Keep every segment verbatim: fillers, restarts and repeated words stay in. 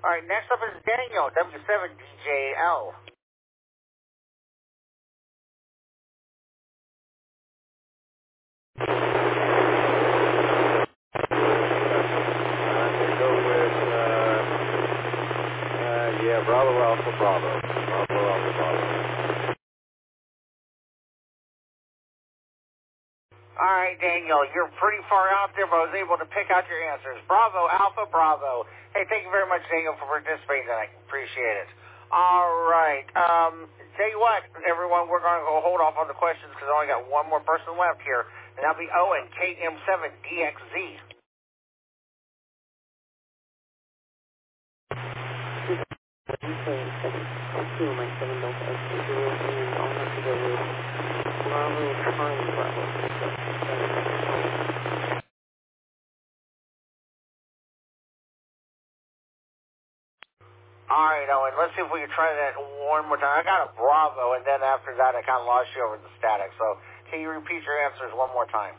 All right, next up is Daniel, W seven D J L. Yeah, Bravo Alpha Bravo. Bravo Alpha Bravo. All right, Daniel, you're pretty far out there, but I was able to pick out your answers. Bravo, Alpha, Bravo. Hey, thank you very much, Daniel, for participating tonight. Appreciate it. All right. Um, tell you what, everyone, we're going to go hold off on the questions because I only got one more person left here, and that'll be Owen, K M seven D X Z. Two, my seven Delta X zero, and I'll have to go with Bravo, Charlie, Bravo. All right, Owen, let's see if we can try that one more time. I got a Bravo, and then after that, I kind of lost you over the static. So can you repeat your answers one more time?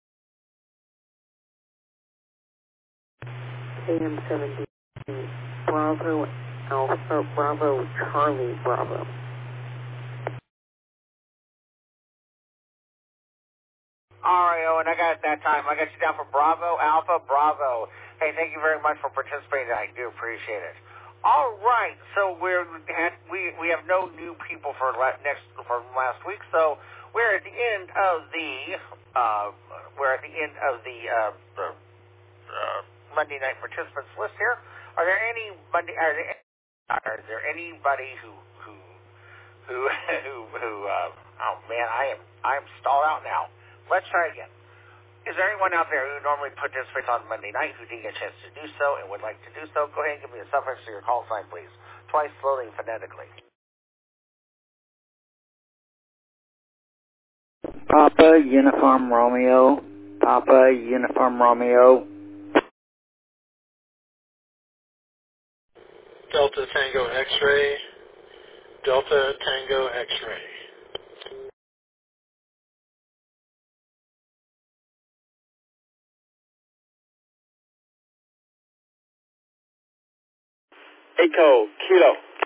K M seven D, Bravo, Alpha, Bravo, Charlie, Bravo. All right, Owen, I got it that time. I got you down for Bravo, Alpha, Bravo. Hey, thank you very much for participating. I do appreciate it. All right, so we're we we have no new people for next for last week, so we're at the end of the uh, we're at the end of the uh, uh, Monday night participants list here. Are there any Monday? Are there, are there anybody who who who who who? Uh, oh man, I am I am stalled out now. Let's try again. Is there anyone out there who normally participates on Monday night who didn't get a chance to do so and would like to do so? Go ahead and give me a suffix to your call sign, please. Twice slowly and phonetically. Papa Uniform Romeo. Papa Uniform Romeo. Delta Tango X-ray. Delta Tango X-ray. Echo Kilo